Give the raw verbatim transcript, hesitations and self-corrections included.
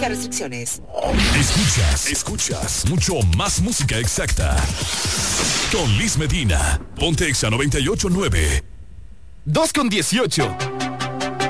Restricciones. Escuchas, escuchas mucho más música exacta. Con Liz Medina, Ponte Exa noventa y ocho punto nueve. dos con dieciocho.